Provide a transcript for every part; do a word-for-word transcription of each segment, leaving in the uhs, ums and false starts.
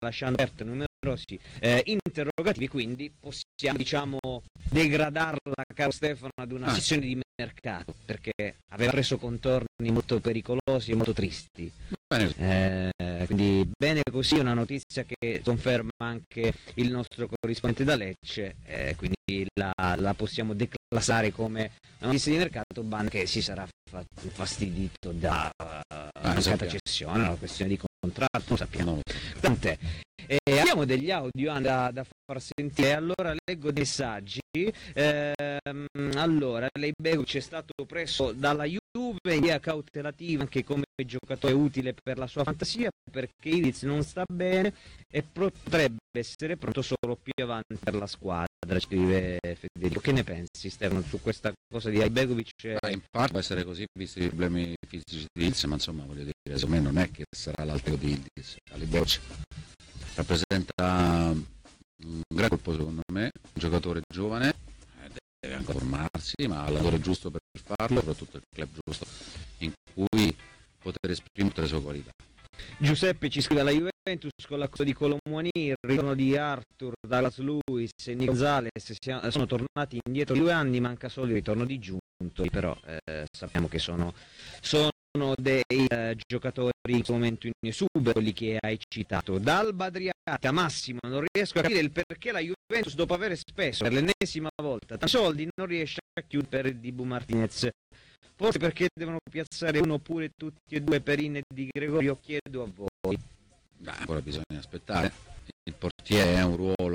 lasciando aperte numerosi eh, interrogativi, quindi possiamo, diciamo, degradarla, caro Stefano, ad una ah. sessione di mercato, perché aveva preso contorni molto pericolosi e molto tristi. Eh, quindi bene così, una notizia che conferma anche il nostro corrispondente da Lecce, eh, quindi la, la possiamo declassare come una notizia di mercato. Ban che si sarà fatto infastidito da uh, mancata cessione, una questione di contratto, non sappiamo. Tant'è. Eh, abbiamo degli audio da, da far sentire, allora leggo dei messaggi. Eh, allora, Begovic è stato preso dalla Juve in via cautelativa anche come giocatore utile per la sua fantasia, perché Ilic non sta bene e potrebbe essere pronto solo più avanti per la squadra, scrive Federico. Che ne pensi, Stefano, su questa cosa di Begovic? Ah, in parte può essere così visti i problemi fisici di Ilic, ma insomma voglio dire, secondo me non è che sarà l'altro di Ilic. Begovic rappresenta un gran colpo, secondo me, un giocatore giovane, deve ancora formarsi, ma ha l'allenatore giusto per farlo, soprattutto il club giusto in cui poter esprimere tutte le sue qualità. Giuseppe ci scrive: alla Juventus con l'accordo di Colomwani, il ritorno di Arthur, Douglas Luiz e Nico Gonzalez sono tornati indietro di due anni, manca solo il ritorno di Giunto, però eh, sappiamo che sono, sono dei eh, giocatori in questo momento in esubero, quelli che hai citato. Dal Badriata, Massimo, non riesco a capire il perché la Juventus, dopo aver speso per l'ennesima volta tanti soldi, non riesce a chiudere per il Dibu Martinez. Forse perché devono piazzare uno oppure tutti e due, Perin e Di Gregorio, chiedo a voi. Beh, ancora bisogna aspettare. Il portiere è un ruolo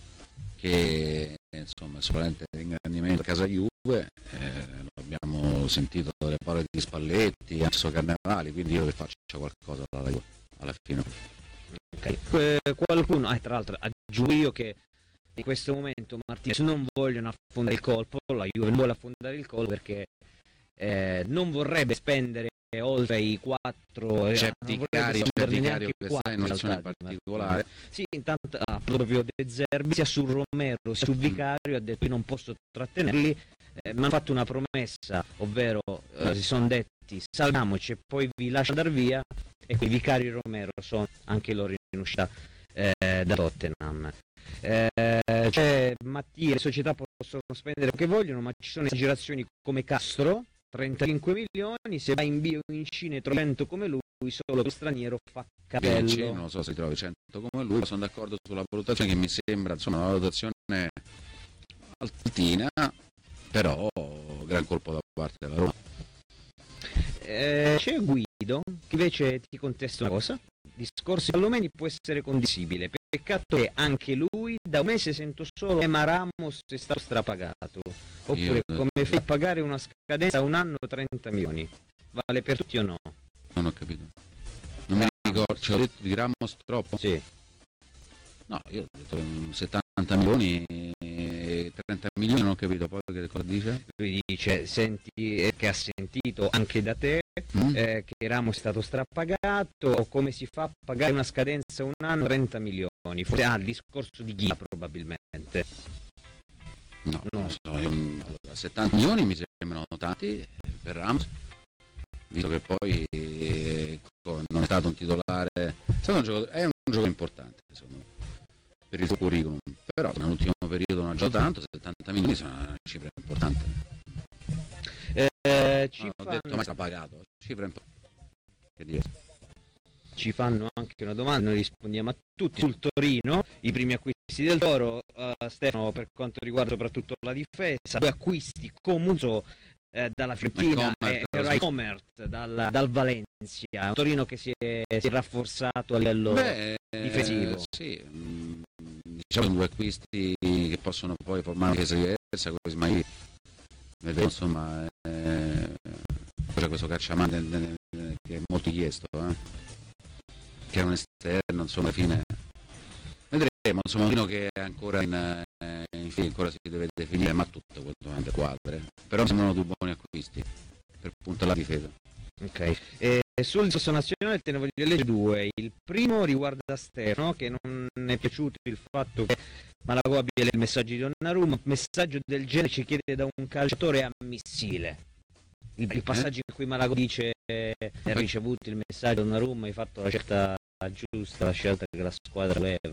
che insomma è sicuramente l'ingrandimento a casa Juve, eh, abbiamo sentito le parole di Spalletti, adesso Carnevali, quindi io che faccio qualcosa alla Juve alla fine. Okay. Eh, qualcuno, eh, tra l'altro aggiungo io che in questo momento Martinez non vogliono affondare il colpo, la Juve non vuole affondare il colpo perché eh, non vorrebbe spendere oltre i quattro, c'è eh, Vicario, c'è Vicario che sta in una situazione particolare. Sì, intanto ah, proprio De Zerbi sia su Romero sia su Vicario ha detto: io non posso trattenerli, eh, mi hanno fatto una promessa, ovvero eh, si sono detti salviamoci e poi vi lascio andare via, e quindi Vicario e Romero sono anche loro in uscita eh, da Tottenham. Eh, c'è Mattia: le società possono spendere quello che vogliono, ma ci sono esagerazioni come Castro, trentacinque milioni, se va in bio in Cina e trovi cento come lui, solo che lo straniero fa capello. Sì, non so se trovi cento come lui, ma sono d'accordo sulla valutazione che mi sembra insomma una valutazione altina, però gran colpo da parte della Roma. Eh, c'è Guido che invece ti contesta una cosa: il discorso di Pallomeni può essere condivisibile, peccato che anche lui da un mese sento solo che Ma Ramos è stato strapagato, oppure Io... come fai a pagare una scadenza a un anno trenta milioni, vale per tutti o no? Non ho capito, non mi ricordo, ci ho detto di Ramos troppo? Sì. No, io ho detto settanta milioni, trenta milioni, non ho capito poi che cosa dice. Lui dice senti, eh, che ha sentito anche da te mm. eh, che Ramos è stato strappagato, o come si fa a pagare una scadenza un anno trenta milioni, forse ha ah, il discorso di Ghia probabilmente. No, non so, io, allora, settanta milioni mi sembrano tanti per Ramos, visto che poi eh, non è stato un titolare, è, stato un giocatore, è un giocatore importante secondo me per il suo curriculum, però nell'ultimo periodo non ha giocato tanto, settanta milioni sono una cifra importante. Eh, ci no, fanno... ho detto mai sta pagato, cifra importante. Che dire? Ci fanno anche una domanda, noi rispondiamo a tutti sul Torino, i primi acquisti del Toro, uh, Stefano, per quanto riguarda soprattutto la difesa, due acquisti Comuso eh, dalla Fiorentina e Rai Comert dal, dal Valencia, un Torino che si è, si è rafforzato a livello Beh, difensivo. Eh, sì, mh, diciamo due acquisti che possono poi formare una difesa diversa, come Ismaili, insomma eh, c'è questo Cacciamante che è molto chiesto, eh. che è un esterno, insomma, alla fine vedremo, insomma, fino che è ancora in, eh, in fine, ancora si deve definire, ma tutto quante quadre, però sembrano due buoni acquisti per punto alla difesa. Ok, e sul discorso nazionale te ne voglio leggere due. Il primo riguarda Stefano, che non è piaciuto il fatto che Malagò abbia il messaggio di Donnarumma. Un messaggio del genere ci chiede da un calciatore ammissibile. Il, il passaggio in cui Malagò dice eh, hai ricevuto il messaggio di Donnarumma, hai fatto una certa giusta la scelta che la squadra leva.